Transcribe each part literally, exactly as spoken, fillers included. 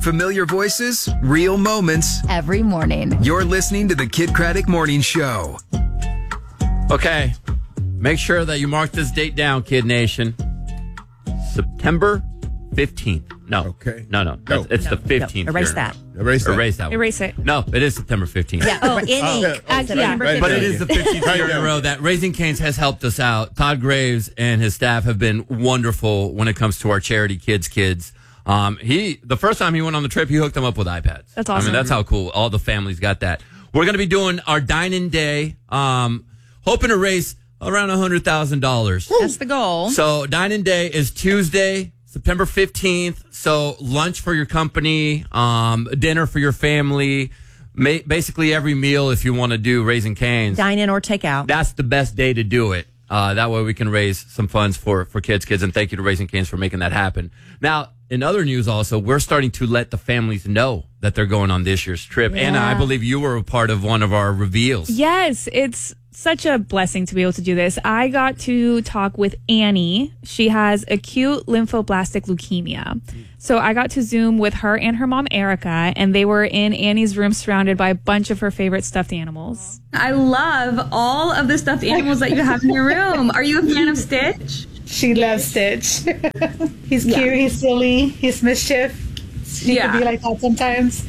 Familiar voices, real moments. Every morning. You're listening to the Kid Craddock Morning Show. Okay. Make sure that you mark this date down, Kid Nation. September fifteenth. No. Okay. No, no. No. It's No, the fifteenth. no. Erase here. that. Erase that. Erase that one. Erase it. No, it is September fifteenth. Yeah. Oh, in ink. Oh, Uh, September right. But it fifteenth. is the fifteenth year in a row that Raising Cane's has helped us out. Todd Graves and his staff have been wonderful when it comes to our charity Kids Kids. Um, he the first time he went on the trip, he hooked them up with iPads. That's I awesome. mean, that's how cool. All the families got that. We're going to be doing our dine-in day, um, hoping to raise around one hundred thousand dollars. That's the goal. So dine-in day is Tuesday, September fifteenth. So lunch for your company, um, dinner for your family, ma- basically every meal if you want to do Raising Cane's. Dine in or take out. That's the best day to do it. Uh, that way we can raise some funds for, for kids, kids, and thank you to Raising Cane's for making that happen. Now, in other news also, we're starting to let the families know that they're going on this year's trip. Yeah. Anna, I believe you were a part of one of our reveals. Yes, it's such a blessing to be able to do this. I got to talk with Annie. She has acute lymphoblastic leukemia. So I got to Zoom with her and her mom, Erica, and they were in Annie's room surrounded by a bunch of her favorite stuffed animals. I love all of the stuffed animals that you have in your room. Are you a fan of Stitch? She loves Stitch. He's cute, Yeah. he's silly, he's mischief. She Yeah. can be like that sometimes.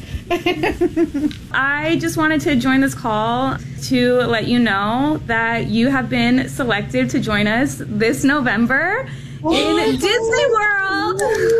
I just wanted to join this call to let you know that you have been selected to join us this November in Disney World.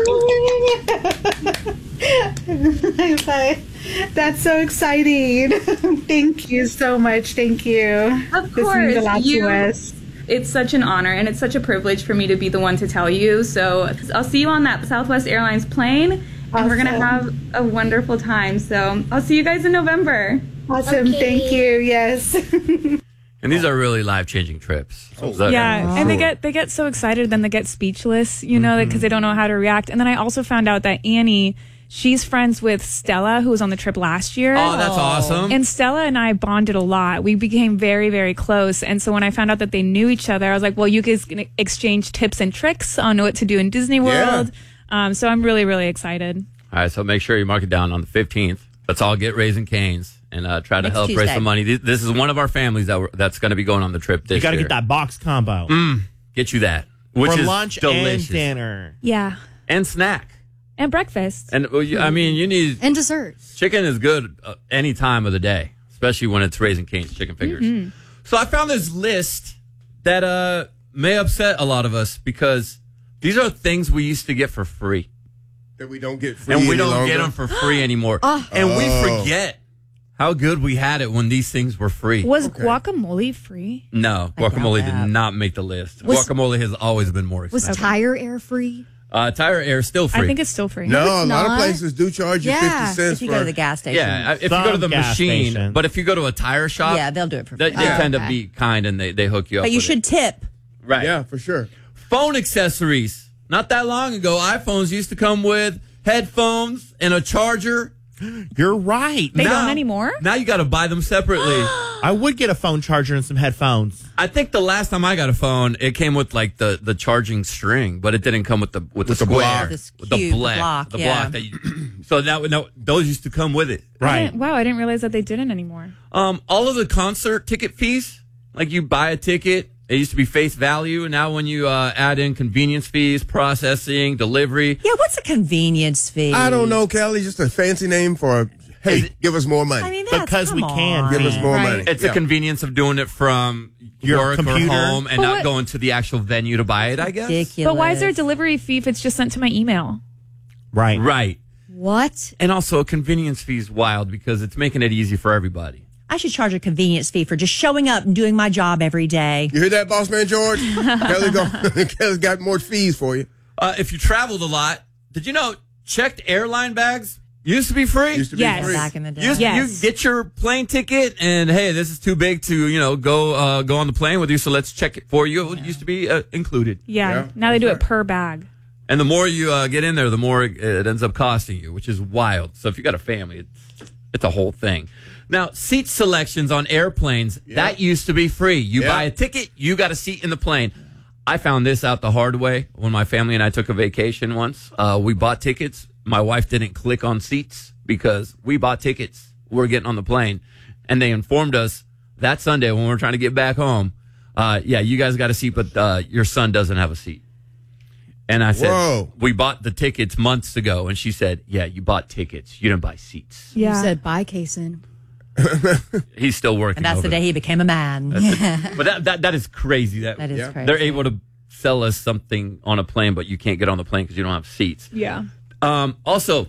That's so exciting. Thank you so much. Thank you. Of This means a lot course, you. to us. It's such an honor and it's such a privilege for me to be the one to tell you. So I'll see you on that Southwest Airlines plane, and we're gonna have a wonderful time. So I'll see you guys in November. Awesome. Thank you. Yes. And these are really life-changing trips. So- Yeah, and they get they get so excited, then they get speechless, you know, because they don't know how to react. And then I also found out that Annie, she's friends with Stella, who was on the trip last year. Oh, that's awesome. And Stella and I bonded a lot. We became very, very close. And so when I found out that they knew each other, I was like, well, you guys can exchange tips and tricks on what to do in Disney World. Um, so I'm really, really excited. All right, so make sure you mark it down on the fifteenth. Let's all get Raising Cane's and uh, try to Next help raise Tuesday. some money. This, this is one of our families that we're, that's going to be going on the trip this You got to year. get that box combo Get you that, which for is lunch delicious. and dinner. Yeah. And snack. And breakfast. And well, you, I mean, you need And desserts. chicken is good uh, any time of the day, especially when it's Raising Cane's chicken fingers. Mm-hmm. So I found this list that uh, may upset a lot of us because these are things we used to get for free. That we don't get free And we any don't longer. get them for free anymore. And we Oh. forget how good we had it when these things were free. Was guacamole free? No, guacamole doubt that. did not make the list. Was- guacamole has always been more Was expensive. Tire Air free? uh, Tire Air is still free. I think it's still free. No, a it's lot of not. places do charge you Yeah, fifty cents If you for go to the gas station. yeah, if you go to Some the gas machine, station. but if you go to a tire shop, Yeah, they'll do it for they, free. they Yeah. tend to Okay. be kind and they, they hook you up. But you with should it. tip. right? Yeah, for sure. Phone accessories. Not that long ago, iPhones used to come with headphones and a charger. You're right. They Now- don't anymore? Now you got to buy them separately. I would get a phone charger and some headphones. I think the last time I got a phone, it came with like the, the charging string, but it didn't come with the with, With the the square, block. This with the cube, the block, block, the yeah. block. That you, so that no, those used to come with it. I Right. didn't- wow, I didn't realize that they didn't anymore. Um, all of the concert ticket fees, like you buy a ticket, it used to be face value. And now when you uh, add in convenience fees, processing, delivery, Yeah, what's a convenience fee? I don't know, Kelly. Just a fancy name for, hey, Is it- give us more money. I mean, that's, Because we come can. on. give us more Right. money. it's Yeah. the convenience of doing it from Your work computer. or home and But not what- going to the actual venue to buy it, I guess. Ridiculous. But why is there a delivery fee if it's just sent to my email? Right. Right. What? And also a convenience fee is wild because it's making it easy for everybody. I should charge a convenience fee for just showing up and doing my job every day. You hear that, boss man George? Kelly go, Kelly's got more fees for you. Uh, if you traveled a lot, did you know checked airline bags used to be free? Used to be Yes. free. Back in the day. You, Yes. you get your plane ticket, and hey, this is too big to you know go uh, go on the plane with you, so let's check it for you. It used to be uh, included, Yeah. Yeah, now they do that's it per bag. and the more you uh, get in there, the more it, it ends up costing you, which is wild. So if you got a family, it's it's a whole thing. Now, seat selections on airplanes that used to be free. You Yeah. buy a ticket, you got a seat in the plane. I found this out the hard way when my family and I took a vacation once. Uh, we bought tickets. My wife didn't click on seats because we bought tickets. We're getting on the plane. And they informed us that Sunday when we were trying to get back home, uh, yeah, you guys got a seat, but uh, your son doesn't have a seat. And I said, Whoa. we bought the tickets months ago. And she said, yeah, you bought tickets. You didn't buy seats. Yeah. You said bye, Kason. He's still working. And that's over the day there. he became a man. But that, that that is crazy. That, That is Yeah. crazy. they're able to sell us something on a plane, but you can't get on the plane because you don't have seats. Yeah. Um, also,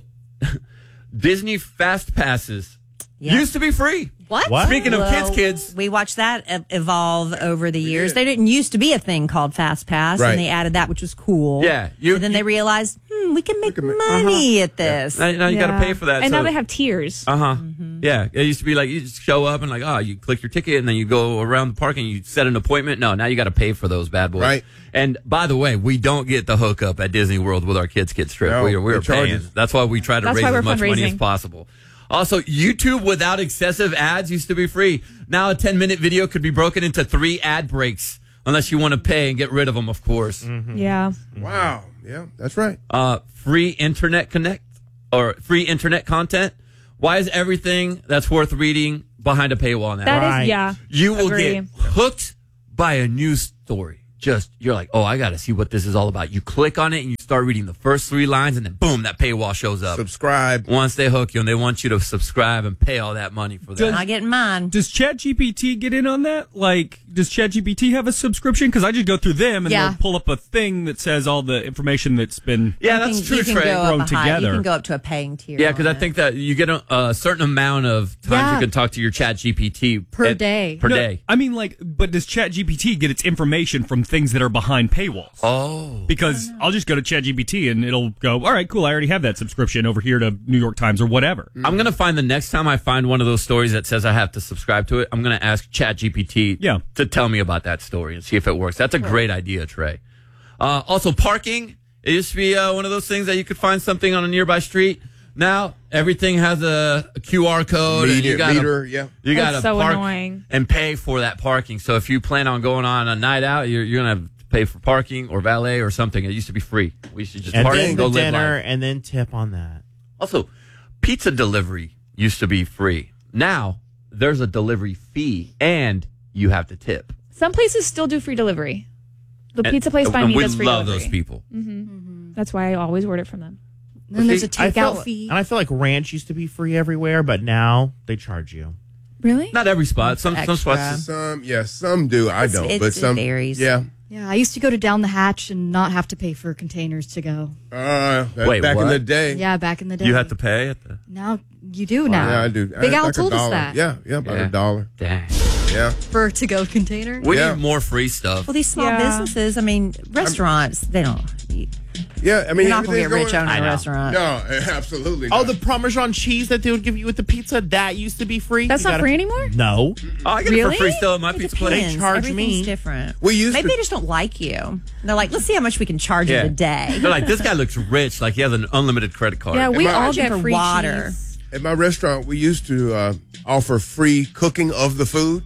Disney Fast Passes Yeah. used to be free. What? What? Speaking of kids, Well, kids. We watched that e- evolve over the years. did. They didn't used to be a thing called Fast Pass, Right. and they added that, which was cool. Yeah, you- and then they you- realized, hmm, we can make can make- money at this. Now, now you got to Yeah. pay for that. And so- now they have tiers. Uh huh. Mm-hmm. Yeah, it used to be like you just show up and like, oh, you click your ticket and then you go around the park and you set an appointment. No, now you got to pay for those bad boys. Right. And by the way, we don't get the hookup at Disney World with our kids' kids trip. No, we are, we're they charge paying. us. That's why we try to That's raise why as we're much money as fundraising. possible. Also, YouTube without excessive ads used to be free. Now a ten minute video could be broken into three ad breaks unless you want to pay and get rid of them, of course. Mm-hmm. Yeah. Wow. Yeah, that's right. Uh, free internet connect or free internet content. Why is everything that's worth reading behind a paywall now? That is, Right. yeah. You will Agree. get hooked by a news story. Just, you're like, oh, I got to see what this is all about. You click on it and you start reading the first three lines and then boom, that paywall shows up. Subscribe. Once they hook you and they want you to subscribe and pay all that money for that. Not getting mine. Does ChatGPT get in on that? Like, does ChatGPT have a subscription? Because I just go through them and Yeah. they'll pull up a thing that says all the information that's been. Yeah, You that's can- true, you can Trey. go up Thrown a high- You together. can go up to a paying tier. Yeah, because on I it. think that you get a, a certain amount of times Yeah. you can talk to your Chat G P T Per at- day. Per No, day. I mean, like, but does ChatGPT get its information from things that are behind paywalls? Oh. Because I'll just go to ChatGPT and it'll go, all right, cool, I already have that subscription over here to New York Times or whatever. I'm going to find the next time I find one of those stories that says I have to subscribe to it, I'm going to ask Chat G P T Yeah. to tell me about that story and see if it works. That's a great idea, Trey. Uh, also, parking. It used to be uh, one of those things that you could find something on a nearby street. Now, everything has a, a Q R code. and you Meter, gotta, meter, yeah. You got to That's so park annoying. and pay for that parking. So if you plan on going on a night out, you're, you're going to have to pay for parking or valet or something. It used to be free. We should just And park then and go the live dinner, life. and then tip on that. Also, pizza delivery used to be free. Now, there's a delivery fee and you have to tip. Some places still do free delivery. The And- pizza place by and me we does free love delivery. those people. That's why I always order from them. Then there's a I feel, takeout fee. and I feel like ranch used to be free everywhere, but now they charge you. Really? Not every spot. Some some Extra. spots. Some, yeah, some do. I It's- don't, it's- but it some varies. Yeah. Yeah, I used to go to Down the Hatch and not have to pay for containers to go. Uh, Wait, back in what? the day. Yeah, back in the day. You had to pay at the Now you do now. Yeah, I do. Big I- Al like a told us dollar. that. Yeah, yeah, about Yeah. a dollar. dang. Yeah. For to go container. We Yeah. need more free stuff. Well, these small Yeah. businesses, I mean, restaurants, they don't. You, Yeah, I mean, you're not going to get everything's rich going- owning I a know. restaurant. No, absolutely Oh, not. the Parmesan cheese that they would give you with the pizza, that used to be free. That's You not gotta- free anymore? No. Oh, I get it Really? for free still at my It pizza depends. place. They charge Everything's me. different. We used Maybe to- they just don't like you. They're like, let's see how much we can charge Yeah. you today. They're like, this guy looks rich. Like he has an unlimited credit card. Yeah, we Am I- all Charging get for free water. cheese. At my restaurant, we used to uh, offer free cooking of the food.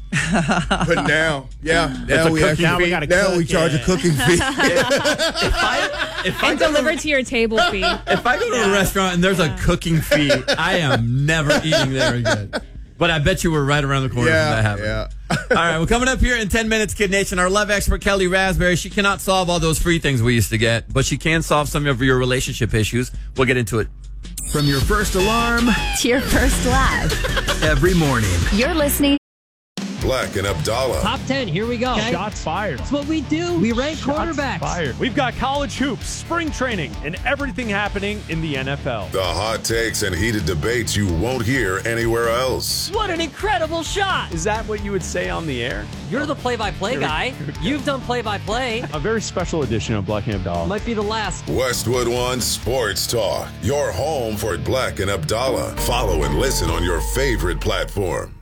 But now, yeah, now a we cooking actually Now we gotta now cook we charge it. a cooking fee. if I, if I And go to- delivered to your table fee. If I go to a restaurant and there's a cooking fee, I am never eating there again. But I bet you we're right around the corner from that yeah, happening. yeah. All right, well, coming up here in ten minutes, Kid Nation, our love expert, Kelly Raspberry. She cannot solve all those free things we used to get, but she can solve some of your relationship issues. We'll get into it. From your first alarm To your first laugh. every morning. You're listening. Black and Abdallah. Top ten, here we go. Shots fired. That's what we do. We rank Shots quarterbacks. fired. We've got college hoops, spring training, and everything happening in the N F L. The hot takes and heated debates you won't hear anywhere else. What an incredible shot. Is that what you would say on the air? You're the play-by-play guy. You've done play-by-play. A very special edition of Black and Abdallah. Might be the last. Westwood One Sports Talk. Your home for Black and Abdallah. Follow and listen on your favorite platform.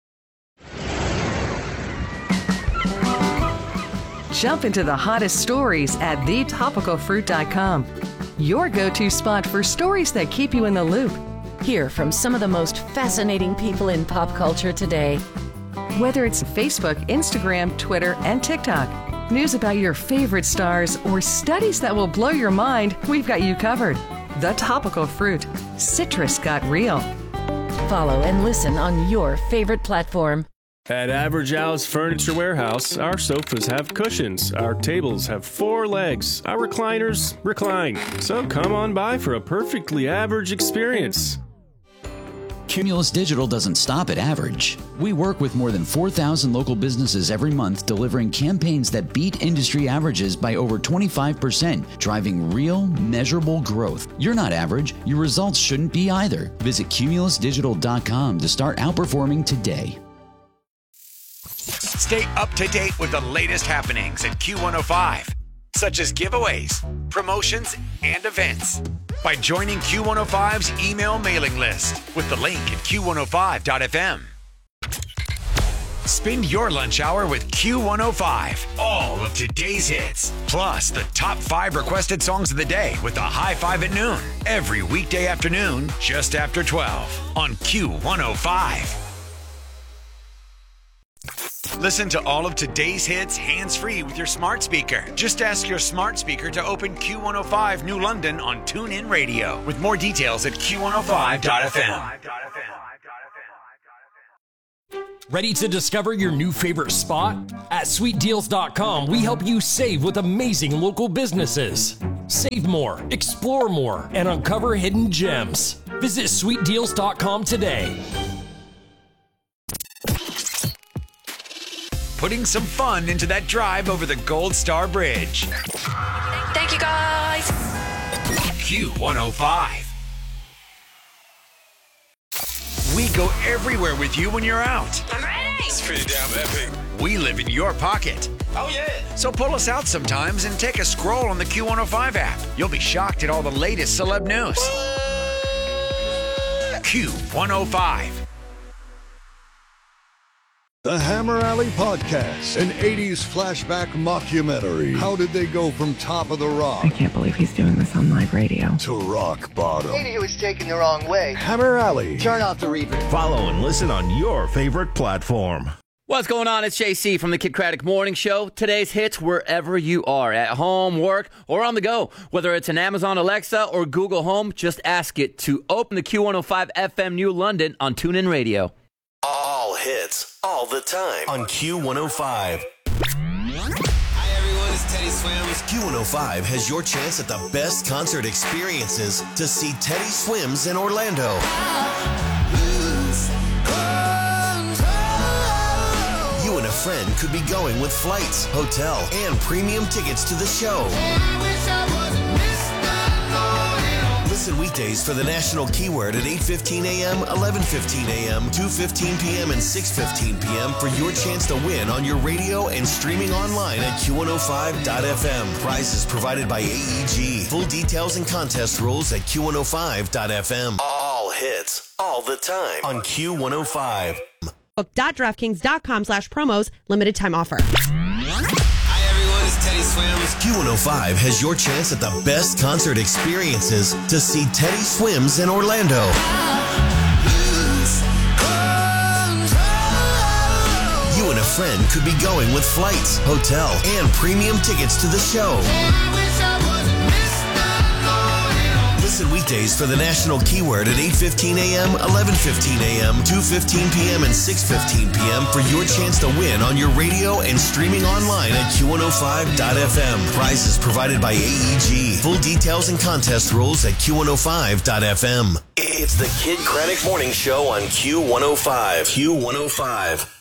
Jump into the hottest stories at the topical fruit dot com. Your go-to spot for stories that keep you in the loop. Hear from some of the most fascinating people in pop culture today. Whether it's Facebook, Instagram, Twitter, and TikTok. news about your favorite stars, or studies that will blow your mind, we've got you covered. The Topical Fruit. Citrus got real. Follow and listen on your favorite platform. At Average Al's Furniture Warehouse, our sofas have cushions, our tables have four legs, our recliners recline. So come on by for a perfectly average experience. Cumulus Digital doesn't stop at average. We work with more than four thousand local businesses every month, delivering campaigns that beat industry averages by over twenty-five percent, driving real, measurable growth. You're not average. Your results shouldn't be either. Visit cumulus digital dot com to start outperforming today. Stay up to date with the latest happenings at Q one oh five, such as giveaways, promotions, and events, by joining Q one oh five's email mailing list with the link at q one oh five dot f m. Spend your lunch hour with Q one oh five. All of today's hits, plus the top five requested songs of the day with a high five at noon. Every weekday afternoon, just after twelve on Q one oh five. Listen to all of today's hits hands-free with your smart speaker. Just ask your smart speaker to open Q one oh five New London on TuneIn Radio. With more details at q one oh five dot f m. Ready to discover your new favorite spot? At sweet deals dot com, we help you save with amazing local businesses. Save more, explore more, and uncover hidden gems. Visit sweet deals dot com today. Putting some fun into that drive over the Gold Star Bridge. Thank you, guys. Q one oh five. We go everywhere with you when you're out. I'm ready. It's pretty damn epic. We live in your pocket. Oh, yeah. So pull us out sometimes and take a scroll on the Q one oh five app. You'll be shocked at all the latest celeb news. What? Q one oh five. The Hammer Alley Podcast, an eighties flashback mockumentary. How did they go from top of the rock? I can't believe he's doing this on live radio. To rock bottom. Maybe he was taken the wrong way. Hammer Alley. Turn off the reverb. Follow and listen on your favorite platform. What's going on? It's J C from the Kid Craddock Morning Show. Today's hits wherever you are, at home, work, or on the go. Whether it's an Amazon Alexa or Google Home, just ask it to open the Q one oh five F M New London on TuneIn Radio. All hits, all the time on Q one oh five. Hi everyone, it's Teddy Swims. Q one oh five has your chance at the best concert experiences to see Teddy Swims in Orlando. You and a friend could be going with flights, hotel, and premium tickets to the show. Listen weekdays for the National Keyword at eight fifteen a m, eleven fifteen a m, two fifteen p m, and six fifteen p m for your chance to win on your radio and streaming online at q one oh five dot f m. Prizes provided by A E G. Full details and contest rules at q one oh five dot f m. All hits, all the time on Q one oh five. Book.draftkings.com slash promos. Limited time offer. Teddy Swims. Q one oh five has your chance at the best concert experiences to see Teddy Swims in Orlando. You and a friend could be going with flights, hotel, and premium tickets to the show. Listen weekdays for the National Keyword at eight fifteen a m, eleven fifteen a m, two fifteen p m, and six fifteen p m for your chance to win on your radio and streaming online at q one oh five dot f m. Prizes provided by A E G. Full details and contest rules at q one oh five dot f m. It's the Kid Craddock Morning Show on Q one oh five. Q one oh five.